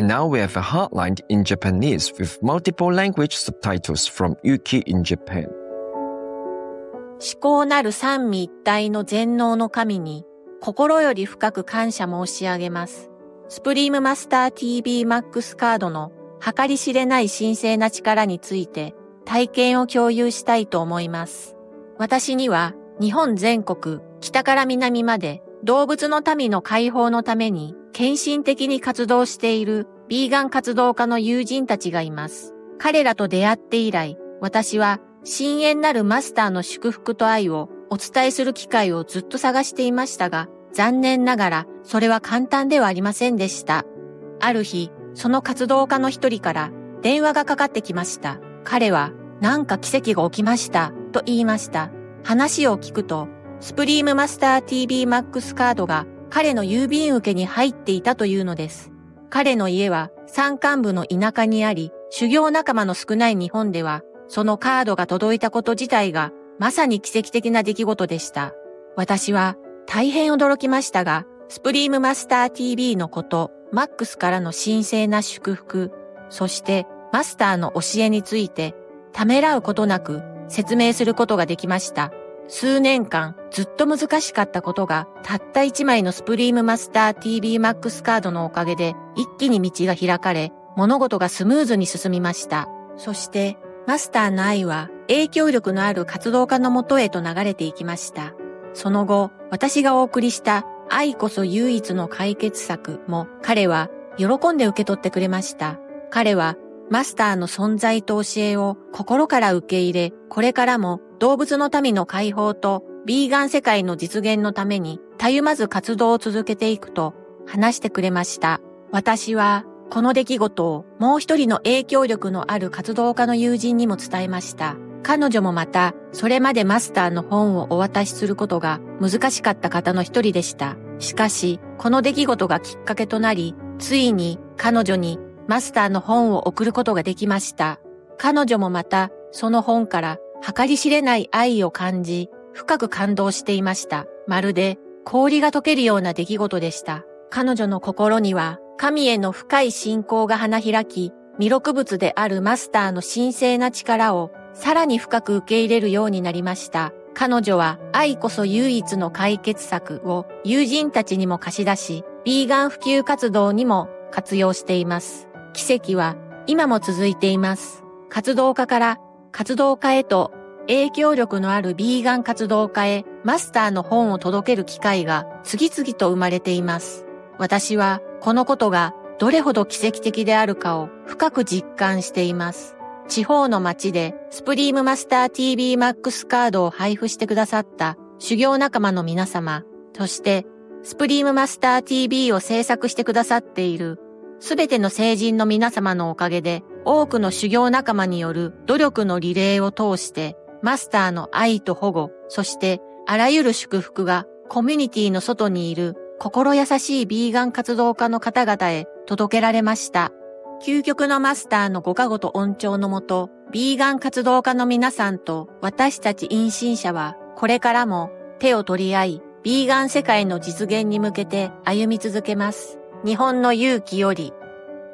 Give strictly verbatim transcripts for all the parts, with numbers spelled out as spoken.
And now we have a hotline in Japanese with multiple language subtitles from Yuki in Japan. 至高なる三位一体の全能の神に心より深く感謝申し上げます。スプリームマスター ティービー Max カードの計り知れない神聖な力について体験を共有したいと思います。私には日本全国、北から南まで動物の民の解放のために献身的に活動しているビーガン活動家の友人たちがいます。彼らと出会って以来、私は深遠なるマスターの祝福と愛をお伝えする機会をずっと探していましたが、残念ながらそれは簡単ではありませんでした。ある日、その活動家の一人から電話がかかってきました。彼は、なんか奇跡が起きました、と言いました。話を聞くと、スプリームマスター ティービー Max カードが彼の郵便受けに入っていたというのです。彼の家は山間部の田舎にあり、修行仲間の少ない日本では、そのカードが届いたこと自体がまさに奇跡的な出来事でした。私は大変驚きましたが、スプリームマスター ティービー のこと、マックスからの神聖な祝福、そしてマスターの教えについてためらうことなく説明することができました。数年間ずっと難しかったことがたった一枚のスプリームマスター ティービー Max カードのおかげで一気に道が開かれ、物事がスムーズに進みました。そしてマスターの愛は影響力のある活動家のもとへと流れていきました。その後、私がお送りした愛こそ唯一の解決策も彼は喜んで受け取ってくれました。彼はマスターの存在と教えを心から受け入れ、これからも動物の民の解放とビーガン世界の実現のためにたゆまず活動を続けていくと話してくれました。私はこの出来事をもう一人の影響力のある活動家の友人にも伝えました。彼女もまたそれまでマスターの本をお渡しすることが難しかった方の一人でした。しかし、この出来事がきっかけとなり、ついに彼女にマスターの本を送ることができました。彼女もまたその本から計り知れない愛を感じ、深く感動していました。まるで氷が溶けるような出来事でした。彼女の心には神への深い信仰が花開き、弥勒仏であるマスターの神聖な力をさらに深く受け入れるようになりました。彼女は愛こそ唯一の解決策を友人たちにも貸し出し、ビーガン普及活動にも活用しています。奇跡は今も続いています。活動家から活動家へと影響力のあるビーガン活動家へマスターの本を届ける機会が次々と生まれています。私はこのことがどれほど奇跡的であるかを深く実感しています。地方の町でスプリームマスター ティービー Max カードを配布してくださった修行仲間の皆様、そしてスプリームマスター ティービー を制作してくださっているすべての聖人の皆様のおかげで多くの修行仲間による努力のリレーを通してマスターの愛と保護、そしてあらゆる祝福がコミュニティの外にいる心優しいビーガン活動家の方々へ届けられました。究極のマスターのご加護と恩寵のもと、ビーガン活動家の皆さんと私たち因信者はこれからも手を取り合い、ビーガン世界の実現に向けて歩み続けます。日本の勇気より。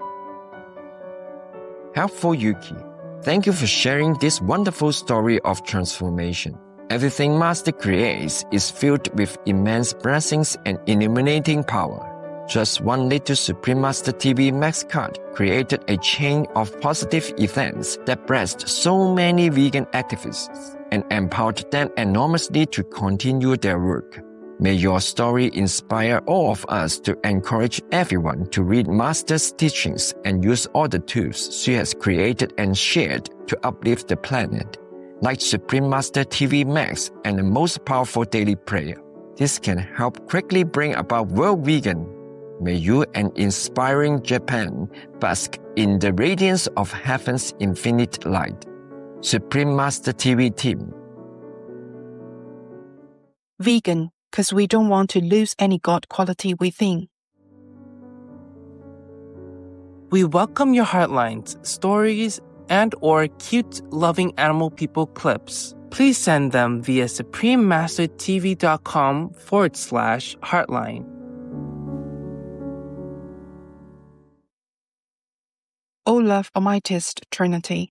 Helpful Yuki, thank you for sharing this wonderful story of transformation. Everything Master creates is filled with immense blessings and illuminating power.Just one little Supreme Master ティービー Max card created a chain of positive events that blessed so many vegan activists and empowered them enormously to continue their work. May your story inspire all of us to encourage everyone to read Master's teachings and use all the tools she has created and shared to uplift the planet, like Supreme Master ティービー Max and the most powerful daily prayer. This can help quickly bring about world vegan.May you and inspiring Japan bask in the radiance of heaven's infinite light. Supreme Master ティービー Team. Vegan, because we don't want to lose any God quality within. We welcome your heartlines, stories, and or cute loving animal people clips. Please send them via suprememastertv.com forward slash heartline. O love Almightiest Trinity.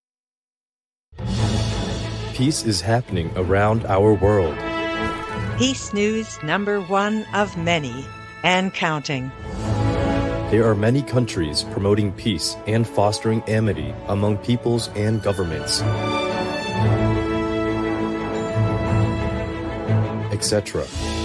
Peace is happening around our world. Peace News number one of many and counting. There are many countries promoting peace and fostering amity among peoples and governments, et cetera.